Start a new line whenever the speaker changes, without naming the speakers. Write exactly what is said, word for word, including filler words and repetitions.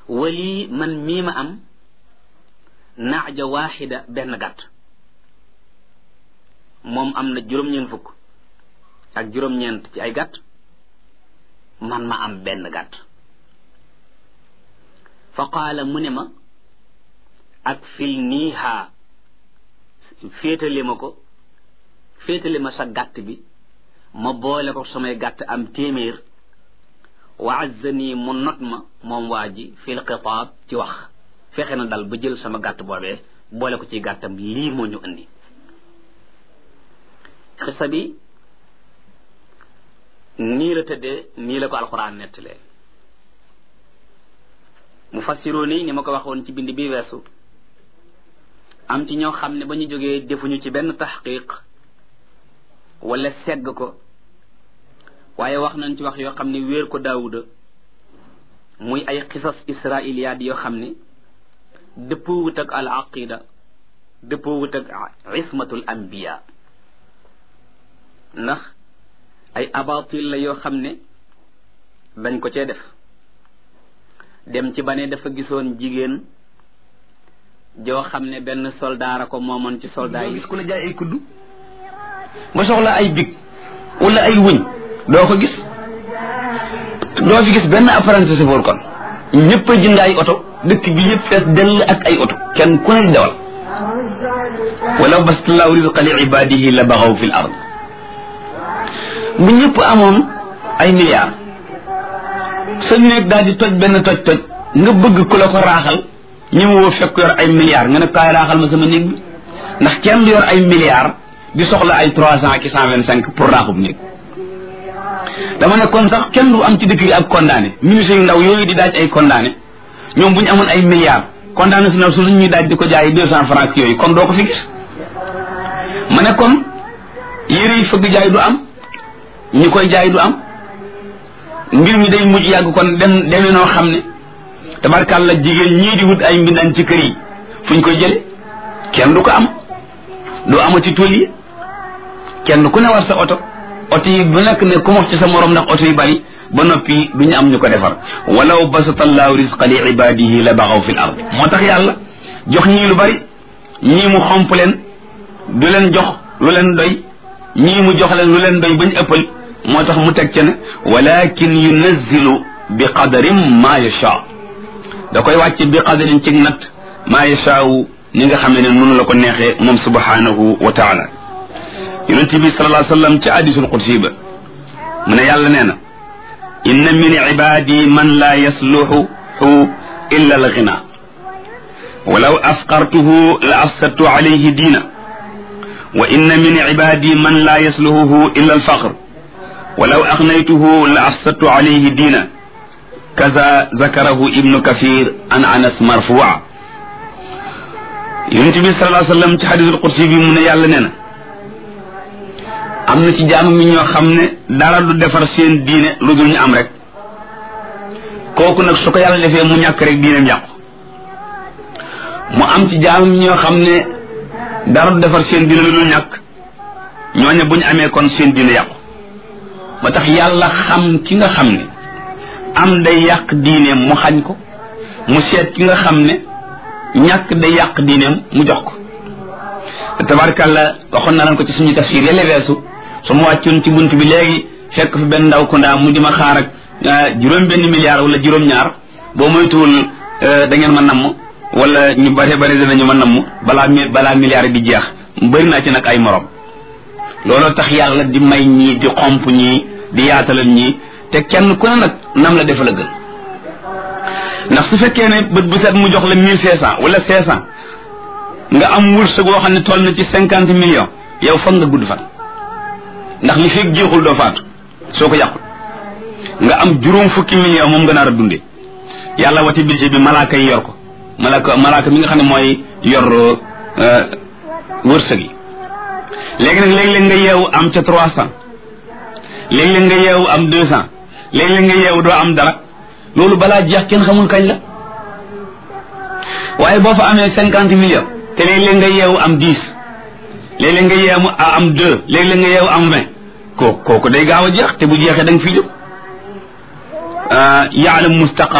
wali man mii ma am naaja waaxida benn gàtt moom am na juróom-ñeent fukk ak juróom-ñeent ci ay gàtt man ma am benn gàtt fa qaala mu ne ma ak fil niihaa féetale ma ko féetale ma sa gàtt bi ma boole ko samay gàtt am téeméer wa azzani mu not ma moom waa ji fil xitaab ci wax fexe na dal ba jël sama gàtt boobee boole ko ci gàttam lii moo ñu indi xisa bi nii la tëddee nii la ko alxuraan nettalee mu fassiroo nii ni ma ko waxoon ci bind bi weesu am ci ñoo xam ne ba ñu jógee defuñu ci benn taxqiq wala segg ko waaye wax nañ ci wax yoo xam ne wéer ko daawuda muy ay xisas israiliyaat yoo xam ne dëppoo wut ak al aqida dëppoo wut ak ismatul anbiya ndax ay abatil la yoo xam ne dañ ko cee def dem ci ba ne dafa gisoon jigéen joo xam ne benn soldaara ko moomoon ci soldat yi.
gis ku la jaay ay kuddu nga soxla ay big wala ay wëñ doo ko gis doo fi gis benn apprenti chauffeur kon ñëpp a jënd ay oto dëkk bi yëpp fees dell ak ay oto kenn ku ne di dawal walaw bastallahu rizqa li ibadihi la baxaw fi l ard bu ñëpp amoon ay milliards sa néeg daal di toj benn toj toj nga bëgg ku la ko raaxal ñi ma woo fekk yor ay milliards nga ne kaay raaxal ma sama néeg bi ndax kenn du yor ay milliards di soxla ay trois cent ki cent vingt cinq pour raaxub néeg dama ne kon sax kenn du am ci dëkk bi ab condamné ministre yu ndaw yooyu di daaj ay condamné ñoom bu ñu amoon ay milliards condamné fi na su ñuy daaj di ko jaay deux cent francs yooyu kon doo ko fi gis ma ne kon yére yi fëgg jaay du am ñi koy jaay du am mbir mi day mujj yàgg kon dem demee noo xam ne tabarkàlla jigéen ñii di wut ay mbindaan ci kër yi fu ñu koy jële kenn du ko am doo amati tool yi kenn ku ne war sa oto oto yi bu nekk ne ku wax ci sa morom ndax oto yi bari ba noppi du ñu am ñu ko defar walaw basata allahu risqa li ibadihi la baxaw fi l ard moo tax yàlla jox ñii lu bari ñii mu xomp leen du leen jox lu leen doy ñii mu jox leen lu leen doy bañ ëppal moo tax mu teg ca ne walakin yunazzilu bi qadarin ma yasha da koy wàcce bi qadarin ci natt ma yashaawu ni nga xam ne noonu la ko neexee moom subhanahu wa taala yonente bi sallallahu alayhi wa sallam ci hadisul qudsi ba mu ne yàlla nee na inna min ibadi man la yasluhu illa al ghina walaw afqartuhu la afsadtu alayhi diina wa inna min ibadi man la yasluhu illa al faqr walaw aghnaytuhu la afsadtu alayhi diina kaza zakarahu ibnu kathir an anas marfu'a yonent bi sallallahu alayhi wa sallam ci hadisul qudsi bi mu ne yàlla nee na am na ci jaam mi ñoo xam ne dara du defar seen diine lu dul ñu am rek kooku nag su ko yàlla defee mu ñàkk rek diineem yàqu mu am ci jaam mi ñoo xam ne dara du defar seen diine lu dul ñàkk ñooñu bu ñu amee kon seen diine yàqu ba tax yàlla xam ki nga xam ne am day yàq diineem mu xañ ko mu seet ki nga xam ne ñàkk day yàq diineem mu jox ko tabarkàlla waxoon na leen ko ci suñu tafsir yële weesu su ma wàccoon ci bunt bi léegi fekk fi benn ndaw ko ndaa mu di ma xaar ak juróom benn milliard wala juróom ñaar boo moytuwul da ngeen ma namm wala ñu bare bare danañu ma namm balaa mi balaa milliard bi jeex bëri naa ci nag ay morom looloo tax yàlla di may ñii di xomp ñii di yaatalal ñii te kenn ku ne nag nam la defa la gën ndax su fekkee ne bët bu set mu jox la mille cinq cent wala cinq cent nga am wërsëg woo xam ne toll na ci cinquante millions yow foog nga gudd fan ndax li fekk jeexul doo faatu soo ko yàqul nga am juróom fukki millions moom nga nar a dundee yàlla wati budget bi malaaka yi yor ko malaaka malaaka mi nga xam ne mooy yor wërsëg yi léegi nag léeg-léeg nga yeewu am ca trois cent léeg-léeg nga yeewu am deux cent léeg-léeg nga yeewu doo am dara loolu balaa jeex kenn xamul kañ la waaye boo fa amee cinquante millions te léeg-léeg nga yeewu am dix léeg-léeg nga yeewu am deux léeg-léeg nga yeewu am vingt kooku kooku day gaaw a jeex te bu jeexee da nga fi jóg yaalam mustaqar